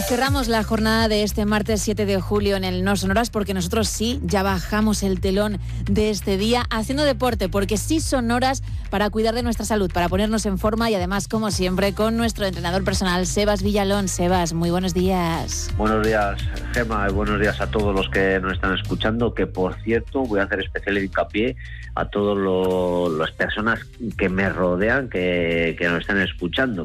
Cerramos la jornada de este martes 7 de julio en el No Sonoras porque nosotros sí, ya bajamos el telón de este día haciendo deporte, porque sí son horas para cuidar de nuestra salud, para ponernos en forma y además, como siempre, con nuestro entrenador personal, Sebas Villalón. Sebas, muy buenos días. Buenos días, Gemma, y buenos días a todos los que nos están escuchando, que por cierto voy a hacer especial hincapié a todas las personas que me rodean, que nos están escuchando,